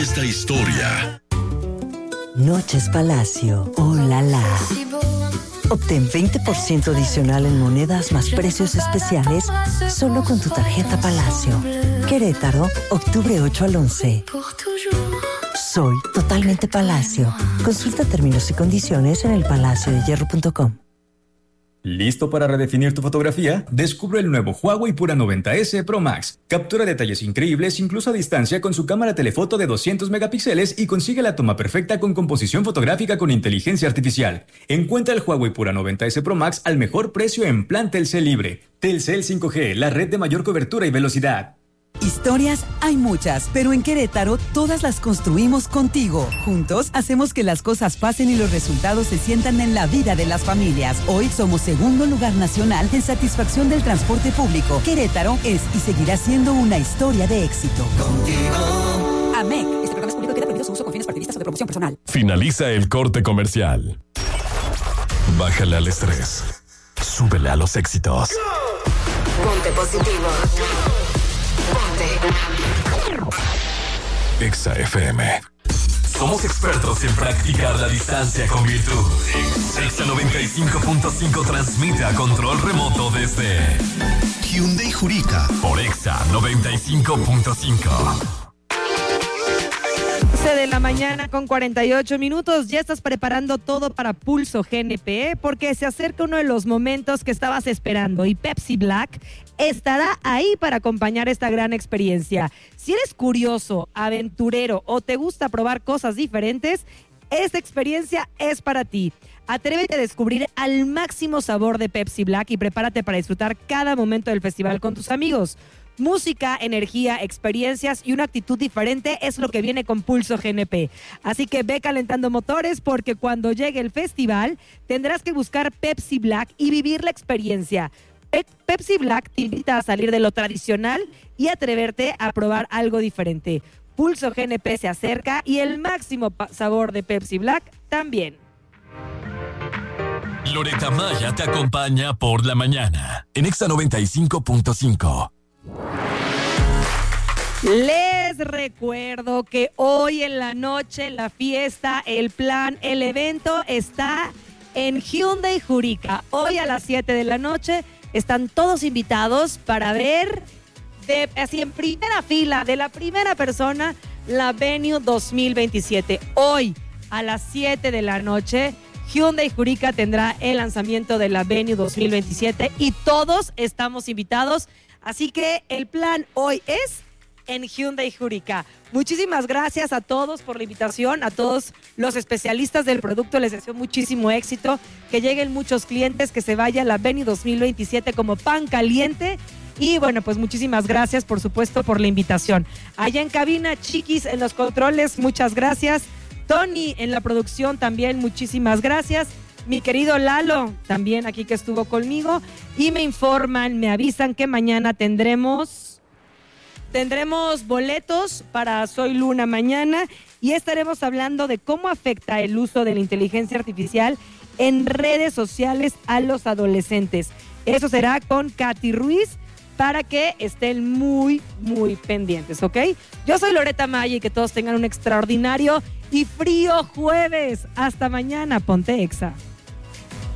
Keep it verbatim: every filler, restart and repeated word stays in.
esta historia. Noches Palacio. ¡Oh, la, la! Obtén veinte por ciento adicional en monedas más precios especiales solo con tu tarjeta Palacio. Querétaro, octubre ocho al once. Soy totalmente Palacio. Consulta términos y condiciones en el palacio de hierro punto com. ¿Listo para redefinir tu fotografía? Descubre el nuevo Huawei Pura noventa ese Pro Max. Captura detalles increíbles incluso a distancia con su cámara telefoto de doscientos megapíxeles y consigue la toma perfecta con composición fotográfica con inteligencia artificial. Encuentra el Huawei Pura noventa ese Pro Max al mejor precio en plan Telcel Libre. Telcel cinco G, la red de mayor cobertura y velocidad. Historias hay muchas, pero en Querétaro todas las construimos contigo. Juntos hacemos que las cosas pasen y los resultados se sientan en la vida de las familias. Hoy somos segundo lugar nacional en satisfacción del transporte público. Querétaro es y seguirá siendo una historia de éxito. Contigo. A M E C. Este programa es público y queda prohibido su uso con fines partidistas o de promoción personal. Finaliza el corte comercial. Bájale al estrés. Súbele a los éxitos. Ponte positivo. Exa F M. Somos expertos en practicar la distancia con virtud. Exa noventa y cinco punto cinco transmite a control remoto desde Hyundai Jurica por Exa noventa y cinco punto cinco. De la mañana con cuarenta y ocho minutos. Ya estás preparando todo para Pulso G N P porque se acerca uno de los momentos que estabas esperando y Pepsi Black estará ahí para acompañar esta gran experiencia. Si eres curioso, aventurero o te gusta probar cosas diferentes, esta experiencia es para ti. Atrévete a descubrir al máximo sabor de Pepsi Black y prepárate para disfrutar cada momento del festival con tus amigos. Música, energía, experiencias y una actitud diferente es lo que viene con Pulso G N P. Así que ve calentando motores porque cuando llegue el festival tendrás que buscar Pepsi Black y vivir la experiencia. Pe- Pepsi Black te invita a salir de lo tradicional y atreverte a probar algo diferente. Pulso G N P se acerca y el máximo pa- sabor de Pepsi Black también. Loretta Maya te acompaña por la mañana en Exa noventa y cinco punto cinco. Les recuerdo que hoy en la noche la fiesta, el plan, el evento está en Hyundai Jurica. Hoy a las siete de la noche están todos invitados para ver de, así en primera fila, de la primera persona, la Venue dos mil veintisiete. Hoy a las siete de la noche Hyundai Jurica tendrá el lanzamiento de la Venue dos mil veintisiete y todos estamos invitados. Así que el plan hoy es en Hyundai Jurica. Muchísimas gracias a todos por la invitación, a todos los especialistas del producto. Les deseo muchísimo éxito, que lleguen muchos clientes, que se vaya la Venue dos mil veintisiete como pan caliente. Y bueno, pues muchísimas gracias, por supuesto, por la invitación. Allá en cabina, Chiquis en los controles, muchas gracias. Tony en la producción también, muchísimas gracias. Mi querido Lalo, también aquí que estuvo conmigo. Y me informan, me avisan que mañana tendremos, tendremos boletos para Soy Luna mañana y estaremos hablando de cómo afecta el uso de la inteligencia artificial en redes sociales a los adolescentes. Eso será con Katy Ruiz para que estén muy, muy pendientes, ¿ok? Yo soy Loretta Maya y que todos tengan un extraordinario y frío jueves. Hasta mañana, ponte Exa.